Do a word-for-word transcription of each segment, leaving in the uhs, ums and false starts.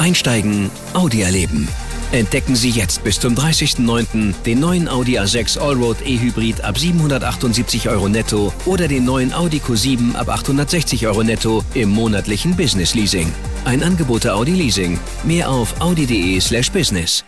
Einsteigen, Audi erleben. Entdecken Sie jetzt bis zum dreißigsten neunten den neuen Audi A sechs Allroad E-Hybrid ab siebenhundertachtundsiebzig Euro netto oder den neuen Audi Q sieben ab achthundertsechzig Euro netto im monatlichen Business Leasing. Ein Angebot der Audi Leasing. Mehr auf audi.de slash business.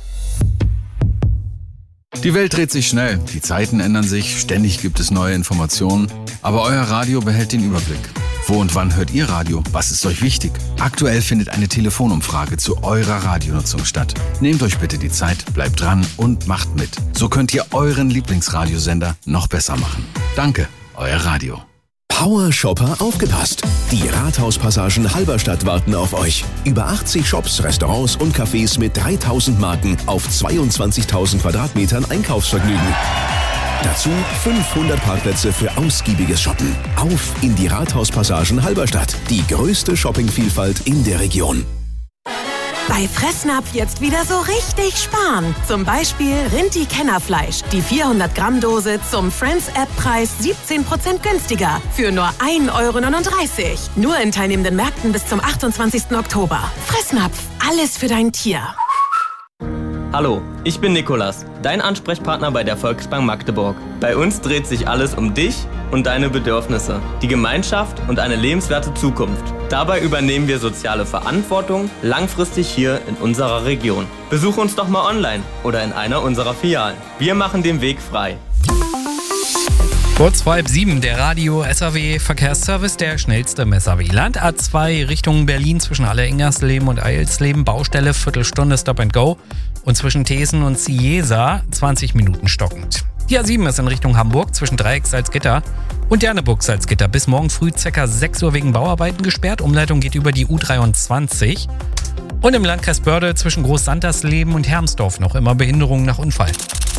Die Welt dreht sich schnell, die Zeiten ändern sich, ständig gibt es neue Informationen, aber euer Radio behält den Überblick. Wo und wann hört ihr Radio? Was ist euch wichtig? Aktuell findet eine Telefonumfrage zu eurer Radionutzung statt. Nehmt euch bitte die Zeit, bleibt dran und macht mit. So könnt ihr euren Lieblingsradiosender noch besser machen. Danke, euer Radio. Power Shopper aufgepasst! Die Rathauspassagen Halberstadt warten auf euch. Über achtzig Shops, Restaurants und Cafés mit dreitausend Marken auf zweiundzwanzigtausend Quadratmetern Einkaufsvergnügen. Dazu fünfhundert Parkplätze für ausgiebiges Shoppen. Auf in die Rathauspassagen Halberstadt. Die größte Shoppingvielfalt in der Region. Bei Fressnapf jetzt wieder so richtig sparen. Zum Beispiel Rinti-Kennerfleisch. Die vierhundert Gramm Dose zum Friends-App-Preis siebzehn Prozent günstiger. Für nur ein Euro neununddreißig. Nur in teilnehmenden Märkten bis zum achtundzwanzigsten Oktober. Fressnapf. Alles für dein Tier. Hallo, ich bin Nikolas, dein Ansprechpartner bei der Volksbank Magdeburg. Bei uns dreht sich alles um dich und deine Bedürfnisse, die Gemeinschaft und eine lebenswerte Zukunft. Dabei übernehmen wir soziale Verantwortung langfristig hier in unserer Region. Besuch uns doch mal online oder in einer unserer Filialen. Wir machen den Weg frei. Kurz vor halb sieben, der Radio-S A W-Verkehrsservice, der schnellste im S A W. Land A zwei Richtung Berlin zwischen Halle-Ingersleben und Eilsleben, Baustelle, Viertelstunde Stop and Go. Und zwischen Thesen und Ciesa zwanzig Minuten stockend. Die A sieben ist in Richtung Hamburg zwischen Dreieck Salzgitter und Derneburg Salzgitter bis morgen früh ca. sechs Uhr wegen Bauarbeiten gesperrt. Umleitung geht über die U dreiundzwanzig. Und im Landkreis Börde zwischen Groß-Santersleben und Hermsdorf noch immer Behinderungen nach Unfall.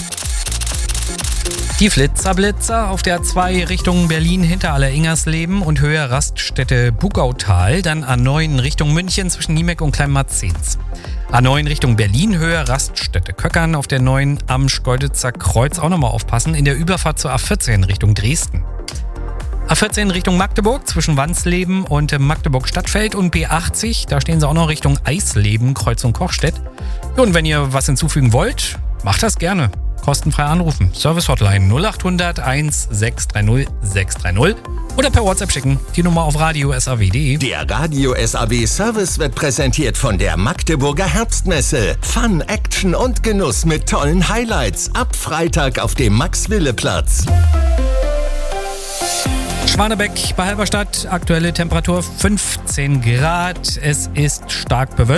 Die Flitzerblitzer auf der A zwei Richtung Berlin hinter Aller-Ingersleben und Höhe Raststätte Bugautal, dann A neun Richtung München zwischen Niemeck und Kleinmarzens. A neun Richtung Berlin, Höhe Raststätte Köckern, auf der neun am Schkeuditzer Kreuz auch nochmal aufpassen, in der Überfahrt zur A vierzehn Richtung Dresden. A vierzehn Richtung Magdeburg zwischen Wansleben und Magdeburg-Stadtfeld und B achtzig, da stehen sie auch noch Richtung Eisleben, Kreuzung Kochstedt. Und wenn ihr was hinzufügen wollt, macht das gerne. Kostenfrei anrufen. Service Hotline null acht hundert eins sechs drei null sechs drei null oder per WhatsApp schicken. Die Nummer auf radio s a w punkt de. Der Radio-S A W-Service wird präsentiert von der Magdeburger Herbstmesse. Fun, Action und Genuss mit tollen Highlights. Ab Freitag auf dem Max-Wille-Platz. Schwanebeck bei Halberstadt, aktuelle Temperatur fünfzehn Grad. Es ist stark bewölkt.